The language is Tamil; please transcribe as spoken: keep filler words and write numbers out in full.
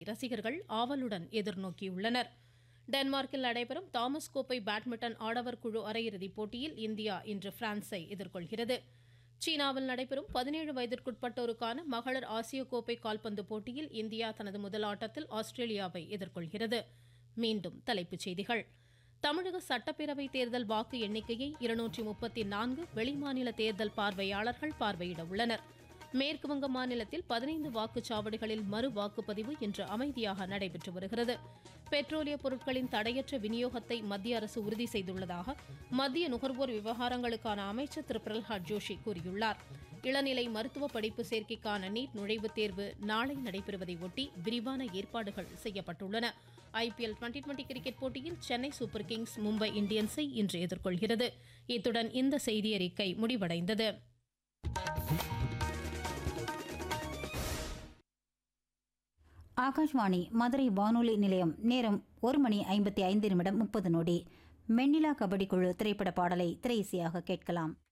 ரசிகர்கள் ஆவலுடன் எதிர்நோக்கியுள்ளனர். டென்மார்க்கில் நடைபெறும் தாமஸ் கோப்பை பேட்மிண்டன் ஆடவர் குழு அரையிறுதிப் போட்டியில் இந்தியா இன்று பிரான்ஸை எதிர்கொள்கிறது. சீனாவில் நடைபெறும் பதினேழு வயதிற்குட்பட்டோருக்கான மகளிர் ஆசிய கோப்பை கால்பந்து போட்டியில் இந்தியா தனது முதல் ஆட்டத்தில் ஆஸ்திரேலியாவை எதிர்கொள்கிறது. மீண்டும் தலைப்புச் செய்திகள். தமிழக சட்டப்பேரவை தேர்தல் வாக்கு எண்ணிக்கையை இருநூற்றி முப்பத்தி நான்கு வெளிமாநில தேர்தல் பார்வையாளர்கள் பார்வையிட உள்ளனர். மேற்குவங்க மாநிலத்தில் பதினைந்து வாக்குச்சாவடிகளில் மறு வாக்குப்பதிவு இன்று அமைதியாக நடைபெற்று வருகிறது. பெட்ரோலிய பொருட்களின் தடையற்ற விநியோகத்தை மத்திய அரசு உறுதி செய்துள்ளதாக மத்திய நுகர்வோர் விவகாரங்களுக்கான அமைச்சர் திரு பிரல்ஹாத் ஜோஷி கூறியுள்ளார். இளநிலை மருத்துவ படிப்பு சேர்க்கைக்கான நீட் நுழைவுத் தேர்வு நாளை நடைபெறுவதை ஒட்டி விரிவான ஏற்பாடுகள் செய்யப்பட்டுள்ளன. ஐபிஎல் டுவெண்டி டுவெண்டி கிரிக்கெட் போட்டியில் சென்னை சூப்பர் கிங்ஸ் மும்பை இந்தியன்ஸை இன்று எதிர்கொள்கிறது. இத்துடன் இந்த செய்தியறிக்கை முடிவடைந்தது. ஆகாஷ்வாணி மதுரை வானொலி நிலையம். நேரம் ஒரு மணி ஐம்பத்தி ஐந்து நிமிடம் முப்பது நொடி. மென்னிலா கபடி குழு திரைப்பட பாடலை திரையிசையாக கேட்கலாம்.